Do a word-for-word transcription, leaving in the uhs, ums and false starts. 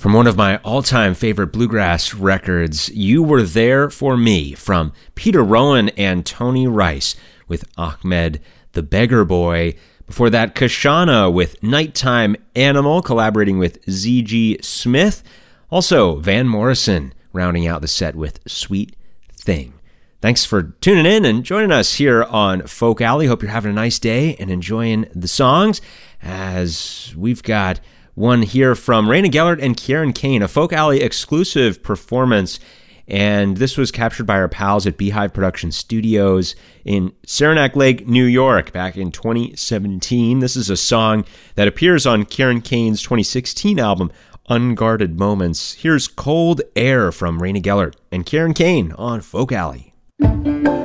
From one of my all-time favorite bluegrass records, You Were There For Me, from Peter Rowan and Tony Rice with Ahmed the Beggar Boy. Before that, Kashana with Nighttime Animal, collaborating with Z G Smith. Also, Van Morrison rounding out the set with Sweet Thing. Thanks for tuning in and joining us here on Folk Alley. Hope you're having a nice day and enjoying the songs, as we've got one here from Raina Gellert and Kieran Kane, a Folk Alley exclusive performance, and this was captured by our pals at Beehive Production Studios in Saranac Lake, New York, back in twenty seventeen. This is a song that appears on Kieran Kane's twenty sixteen album, Unguarded Moments. Here's Cold Air from Raina Gellert and Kieran Kane on Folk Alley.